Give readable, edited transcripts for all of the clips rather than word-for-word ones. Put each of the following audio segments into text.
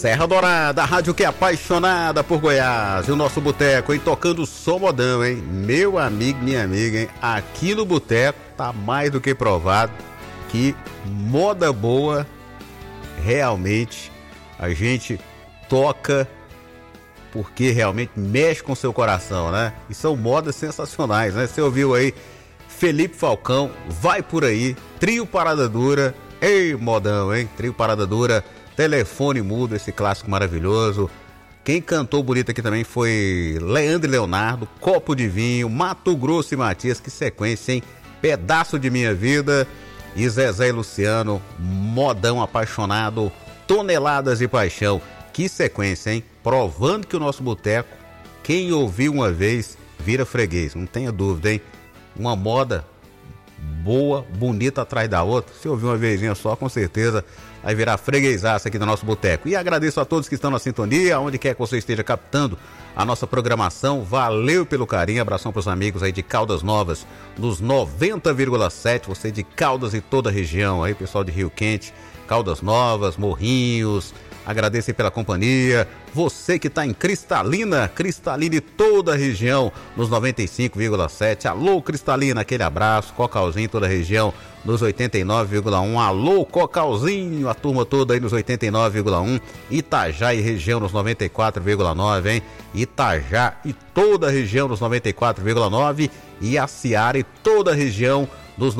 Serra Dourada, a rádio que é apaixonada por Goiás. E o nosso boteco, hein? Tocando só modão, hein? Meu amigo, minha amiga, hein? Aqui no boteco tá mais do que provado que moda boa, realmente, a gente toca porque realmente mexe com o seu coração, né? E são modas sensacionais, né? Você ouviu aí Felipe Falcão, Vai Por Aí, Trio Parada Dura, ei modão, hein? Trio Parada Dura, Telefone Mudo, esse clássico maravilhoso. Quem cantou bonito aqui também foi Leandro e Leonardo, Copo de Vinho, Mato Grosso e Matias, que sequência, hein? Pedaço de Minha Vida e Zezé e Luciano, Modão Apaixonado, Toneladas de Paixão. Que sequência, hein? Provando que o nosso boteco, quem ouviu uma vez, vira freguês, não tenha dúvida, hein? Uma moda boa, bonita atrás da outra. Se ouvir uma vezinha só, com certeza vai virar freguesaça aqui no nosso boteco. E agradeço a todos que estão na sintonia, onde quer que você esteja captando a nossa programação. Valeu pelo carinho, abração para os amigos aí de Caldas Novas, nos 90,7, você de Caldas e toda a região aí, pessoal de Rio Quente, Caldas Novas, Morrinhos. Agradeço aí pela companhia. Você que está em Cristalina e toda a região, nos 95,7. Alô, Cristalina, aquele abraço. Cocalzinho, toda a região, nos 89,1. Alô, Cocalzinho, a turma toda aí nos 89,1. Itajá e região nos 94,9, hein? Itajá e toda a região nos 94,9. E a Seara e toda a região dos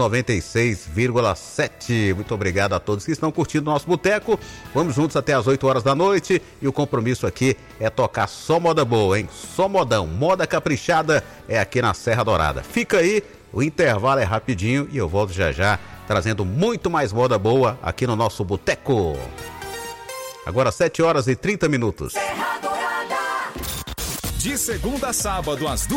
96,7. Muito obrigado a todos que estão curtindo o nosso boteco. Vamos juntos até as 8 horas da noite. E o compromisso aqui é tocar só moda boa, hein? Só modão. Moda caprichada é aqui na Serra Dourada. Fica aí, o intervalo é rapidinho e eu volto já já, trazendo muito mais moda boa aqui no nosso boteco. Agora 7 horas e 30 minutos. Serra Dourada. De segunda a sábado, às 2